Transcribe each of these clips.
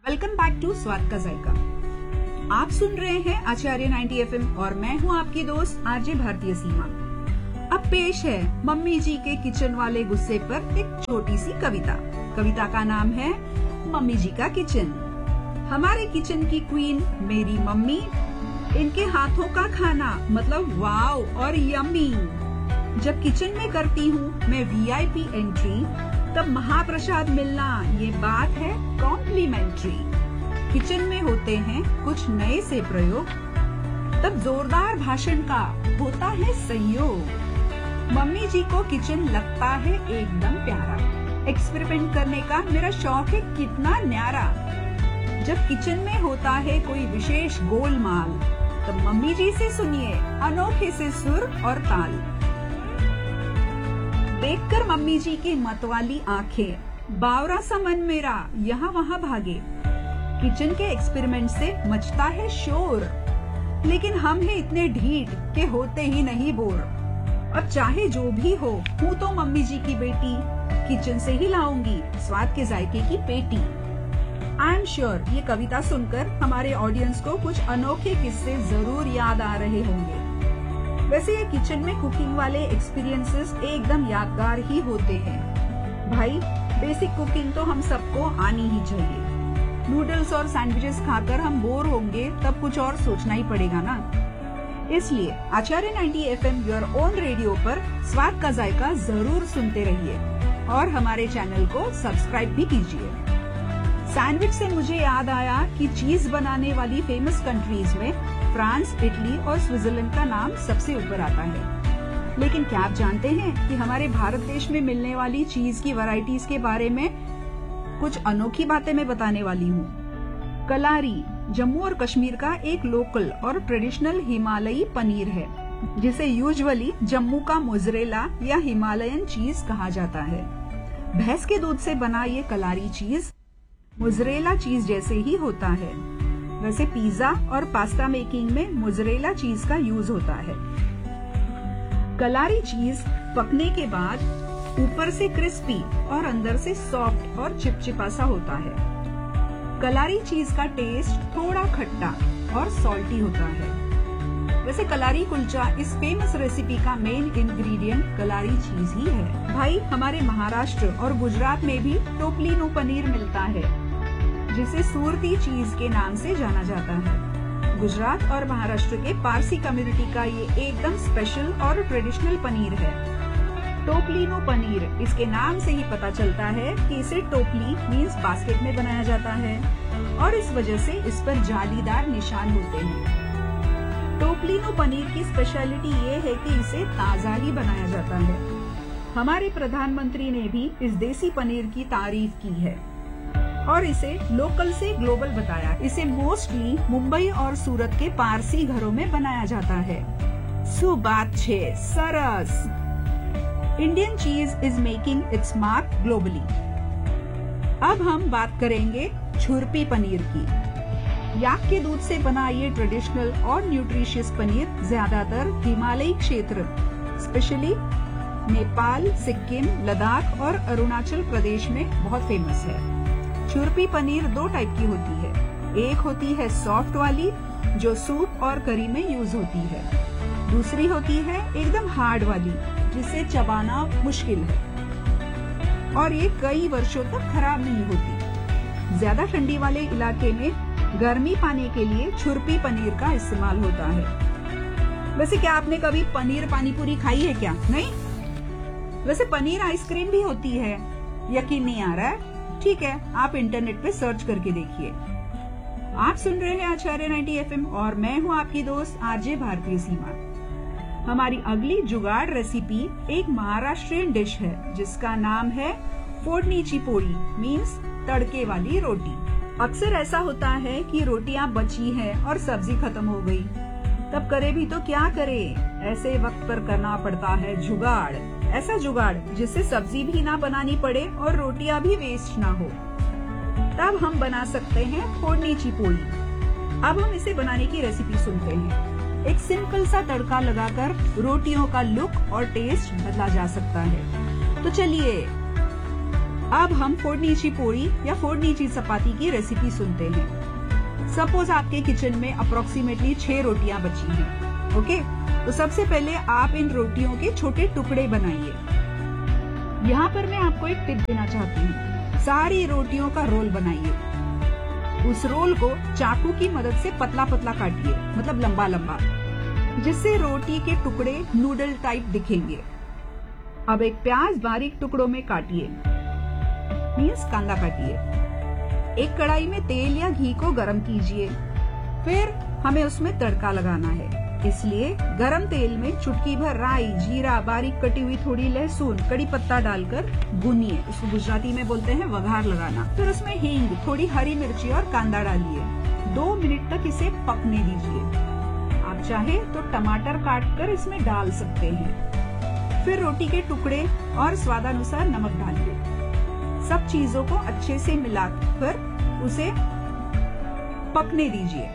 Welcome back to स्वाद का जायका। आप सुन रहे हैं आचार्य 90 FM और मैं हूं आपकी दोस्त आरजे भारतीय सीमा। अब पेश है मम्मी जी के किचन वाले गुस्से पर एक छोटी सी कविता। कविता का नाम है मम्मी जी का किचन। हमारे किचन की क्वीन मेरी मम्मी, इनके हाथों का खाना मतलब वाव और यम्मी। जब किचन में करती हूँ मैं VIP एंट्री, तब महाप्रसाद मिलना ये बात है कॉम्प्लीमेंट्री। किचन में होते हैं कुछ नए से प्रयोग, तब जोरदार भाषण का होता है सहयोग। मम्मी जी को किचन लगता है एकदम प्यारा, एक्सपेरिमेंट करने का मेरा शौक है कितना न्यारा। जब किचन में होता है कोई विशेष गोलमाल, तब मम्मी जी से सुनिए अनोखे से सुर और ताल। देखकर मम्मी जी की मतवाली आंखें, बावरा सा मन मेरा यहाँ वहाँ भागे। किचन के एक्सपेरिमेंट से मचता है शोर, लेकिन हम हैं इतने ढीठ के होते ही नहीं बोर। अब चाहे जो भी हो, हूँ तो मम्मी जी की बेटी, किचन से ही लाऊंगी स्वाद के जायके की पेटी। आई एम श्योर ये कविता सुनकर हमारे ऑडियंस को कुछ अनोखे किस्से जरूर याद आ रहे होंगे। वैसे ये किचन में कुकिंग वाले एक्सपीरियंसेस एकदम यादगार ही होते हैं। भाई बेसिक कुकिंग तो हम सबको आनी ही चाहिए। नूडल्स और सैंडविचेस खाकर हम बोर होंगे तब कुछ और सोचना ही पड़ेगा ना। इसलिए आचार्य 90 FM योर ओन रेडियो पर स्वाद का जायका जरूर सुनते रहिए और हमारे चैनल को सब्सक्राइब भी कीजिए। सैंडविच से मुझे याद आया कि चीज बनाने वाली फेमस कंट्रीज में फ्रांस, इटली और स्विट्जरलैंड का नाम सबसे ऊपर आता है। लेकिन क्या आप जानते हैं कि हमारे भारत देश में मिलने वाली चीज की वैरायटीज के बारे में कुछ अनोखी बातें मैं बताने वाली हूँ। कलारी जम्मू और कश्मीर का एक लोकल और ट्रेडिशनल हिमालयी पनीर है, जिसे यूजुअली जम्मू का मोज़रेला या हिमालयन चीज कहा जाता है। भैंस के दूध से बना ये कलारी चीज मोज़रेला चीज जैसे ही होता है। वैसे पिज्जा और पास्ता मेकिंग में मोज़रेला चीज का यूज होता है। कलारी चीज पकने के बाद ऊपर से क्रिस्पी और अंदर से सॉफ्ट और चिपचिपा सा होता है। कलारी चीज का टेस्ट थोड़ा खट्टा और सॉल्टी होता है। वैसे कलारी कुलचा इस फेमस रेसिपी का मेन इंग्रेडिएंट कलारी चीज ही है। भाई हमारे महाराष्ट्र और गुजरात में भी टोपलीनो पनीर मिलता है, जिसे सूरती चीज के नाम से जाना जाता है। गुजरात और महाराष्ट्र के पारसी कम्युनिटी का ये एकदम स्पेशल और ट्रेडिशनल पनीर है। टोपलीनो पनीर, इसके नाम से ही पता चलता है कि इसे टोपली मीन्स बास्केट में बनाया जाता है और इस वजह से इस पर जालीदार निशान होते हैं। टोपलीनो पनीर की स्पेशलिटी ये है कि इसे ताजा ही बनाया जाता है। हमारे प्रधानमंत्री ने भी इस देसी पनीर की तारीफ की है और इसे लोकल से ग्लोबल बताया। इसे मोस्टली मुंबई और सूरत के पारसी घरों में बनाया जाता है। सुबात छे सरस। इंडियन चीज is making it's mark globally. अब हम बात करेंगे छुरपी पनीर की। याक के दूध से बना ये ट्रेडिशनल और न्यूट्रिशियस पनीर ज्यादातर हिमालयी क्षेत्र, स्पेशली नेपाल, सिक्किम, लद्दाख और अरुणाचल प्रदेश में बहुत फेमस है। छुरपी पनीर दो टाइप की होती है। एक होती है सॉफ्ट वाली, जो सूप और करी में यूज होती है। दूसरी होती है एकदम हार्ड वाली, जिसे चबाना मुश्किल है और ये कई वर्षों तक खराब नहीं होती। ज्यादा ठंडी वाले इलाके में गर्मी पाने के लिए छुरपी पनीर का इस्तेमाल होता है। वैसे क्या आपने कभी पनीर पानीपुरी खाई है क्या? नहीं? वैसे पनीर आइसक्रीम भी होती है। यकीन नहीं आ रहा है? ठीक है, आप इंटरनेट पे सर्च करके देखिए। आप सुन रहे हैं आचार्य 90 FM और मैं हूँ आपकी दोस्त आरजे भारतीय सीमा। हमारी अगली जुगाड़ रेसिपी एक महाराष्ट्रियन डिश है, जिसका नाम है फोडणीची पोळी मीन्स तड़के वाली रोटी। अक्सर ऐसा होता है कि रोटियां बची हैं और सब्जी खत्म हो गई, तब करे भी तो क्या करे, ऐसे वक्त पर करना पड़ता है जुगाड़। ऐसा जुगाड़ जिससे सब्जी भी ना बनानी पड़े और रोटियां भी वेस्ट ना हो। तब हम बना सकते हैं फोडणीची पोळी। अब हम इसे बनाने की रेसिपी सुनते हैं। एक सिंपल सा तड़का लगाकर रोटियों का लुक और टेस्ट बदला जा सकता है। तो चलिए अब हम फोडनीची पोळी या फोडनीची चपाती की रेसिपी सुनते हैं। सपोज आपके किचन में अप्रोक्सीमेटली 6 रोटियां बची हैं। ओके, तो सबसे पहले आप इन रोटियों के छोटे टुकड़े बनाइए। यहाँ पर मैं आपको एक टिप देना चाहती हूँ। सारी रोटियों का रोल बनाइए। उस रोल को चाकू की मदद से पतला पतला काटिए, मतलब लंबा लंबा, जिससे रोटी के टुकड़े नूडल टाइप दिखेंगे। अब एक प्याज बारीक टुकड़ों में काटिए, मीन्स कांदा काटिए। एक कढ़ाई में तेल या घी को गरम कीजिए। फिर हमें उसमें तड़का लगाना है, इसलिए गरम तेल में चुटकी भर राई, जीरा, बारीक कटी हुई थोड़ी लहसुन, कड़ी पत्ता डालकर भूनिए। इसको गुजराती में बोलते हैं वघार लगाना। फिर उसमें हींग, थोड़ी हरी मिर्ची और कांदा डालिए। 2 मिनट तक इसे पकने दीजिए। आप चाहे तो टमाटर काटकर इसमें डाल सकते हैं। फिर रोटी के टुकड़े और स्वादानुसार नमक डालिए। सब चीजों को अच्छे से मिलाकर उसे पकने दीजिए।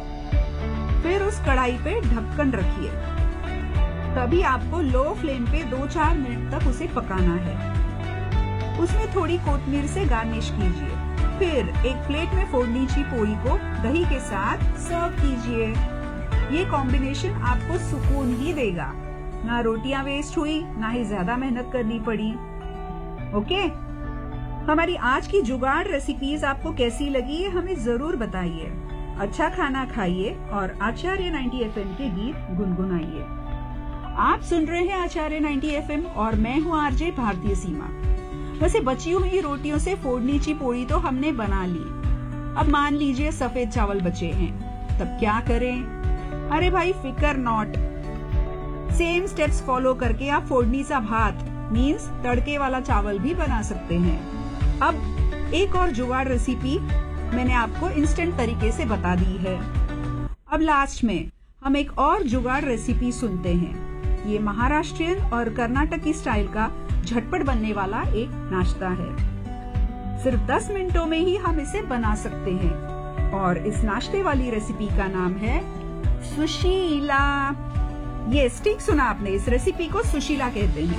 फिर उस कढ़ाई पे ढक्कन रखिए। तभी आपको लो फ्लेम पे 2-4 मिनट तक उसे पकाना है। उसमें थोड़ी कोतमीर से गार्निश कीजिए। फिर एक प्लेट में फोडनीची पोळी को दही के साथ सर्व कीजिए। ये कॉम्बिनेशन आपको सुकून ही देगा। ना रोटियां वेस्ट हुई, ना ही ज्यादा मेहनत करनी पड़ी। ओके, हमारी आज की जुगाड़ रेसिपीज आपको कैसी लगी है हमें जरूर बताइए। अच्छा खाना खाइए और आचार्य 90 FM के गीत गुनगुनाइए। आप सुन रहे हैं आचार्य 90 FM और मैं हूँ आरजे भारतीय सीमा। वैसे बची हुई रोटियों से फोडनीची पोळी तो हमने बना ली। अब मान लीजिए सफेद चावल बचे हैं, तब क्या करें? अरे भाई फिकर नॉट। सेम स्टेप्स फॉलो करके आप फोडनीचा भात मीन्स तड़के वाला चावल भी बना सकते हैं। अब एक और जुगाड़ रेसिपी मैंने आपको इंस्टेंट तरीके से बता दी है। अब लास्ट में हम एक और जुगाड़ रेसिपी सुनते हैं। ये महाराष्ट्रियन और कर्नाटकी स्टाइल का झटपट बनने वाला एक नाश्ता है। सिर्फ 10 मिनटों में ही हम इसे बना सकते हैं और इस नाश्ते वाली रेसिपी का नाम है सुशीला। ये ठीक सुना आपने, इस रेसिपी को सुशीला कहते हैं।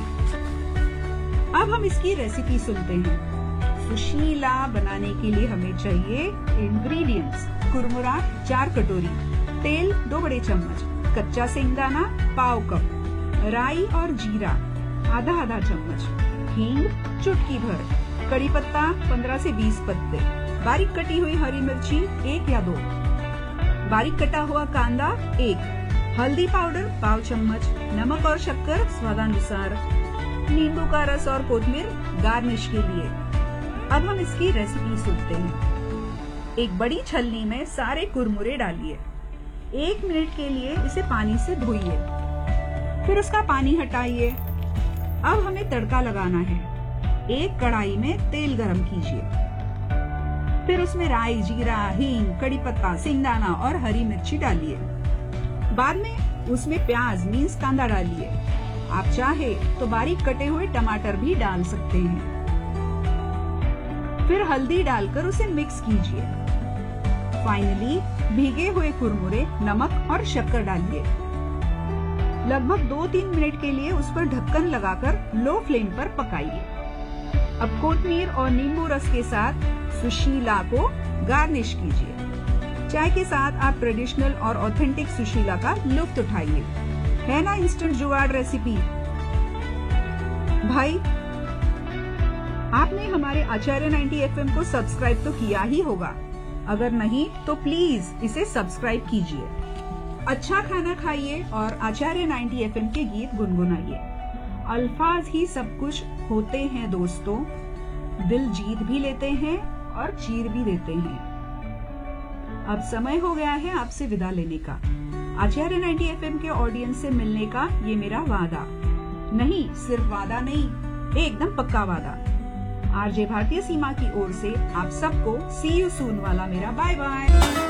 अब हम इसकी रेसिपी सुनते हैं। सुशीला बनाने के लिए हमें चाहिए इंग्रेडिएंट्स: कुरमुरा 4 कटोरी, तेल 2 बड़े चम्मच, कच्चा सेंगदाना पाव कप, राई और जीरा आधा चम्मच, हींग चुटकी भर, कड़ी पत्ता 15 से 20 पत्ते, बारीक कटी हुई हरी मिर्ची 1 या 2, बारीक कटा हुआ कांदा 1, हल्दी पाउडर पाव चम्मच, नमक और शक्कर स्वादानुसार, नींबू का रस और कोतमीर गार्निश के लिए। अब हम इसकी रेसिपी सुनते हैं। एक बड़ी छलनी में सारे कुरमुरे डालिए। 1 मिनट के लिए इसे पानी से धोइए, फिर उसका पानी हटाइए। अब हमें तड़का लगाना है। एक कढ़ाई में तेल गरम कीजिए, फिर उसमें राई, जीरा, हींग, कड़ी पत्ता, सिंगदाना और हरी मिर्ची डालिए। बाद में उसमें प्याज मीन्स कांदा डालिए। आप चाहे तो बारीक कटे हुए टमाटर भी डाल सकते हैं। फिर हल्दी डालकर उसे मिक्स कीजिए। फाइनली भीगे हुए कुरमुरे, नमक और शक्कर डालिए। लगभग 2-3 मिनट के लिए उस पर ढक्कन लगाकर लो फ्लेम पर पकाइए। अब कोतमीर और नींबू रस के साथ सुशीला को गार्निश कीजिए। चाय के साथ आप ट्रेडिशनल और ऑथेंटिक सुशीला का लुत्फ उठाइए। है ना इंस्टेंट जुगाड़ रेसिपी? भाई, आपने हमारे आचार्य 90 FM को सब्सक्राइब तो किया ही होगा। अगर नहीं तो प्लीज इसे सब्सक्राइब कीजिए। अच्छा खाना खाइए और आचार्य 90 FM के गीत गुनगुनाइए। अल्फाज ही सब कुछ होते हैं दोस्तों, दिल जीत भी लेते हैं और चीर भी देते हैं। अब समय हो गया है आपसे विदा लेने का। आचार्य 90 FM के ऑडियंस से मिलने का ये मेरा वादा नहीं, सिर्फ वादा नहीं, एकदम पक्का वादा। आरजे भारतीय सीमा की ओर से आप सबको सी यू सून वाला मेरा बाय बाय।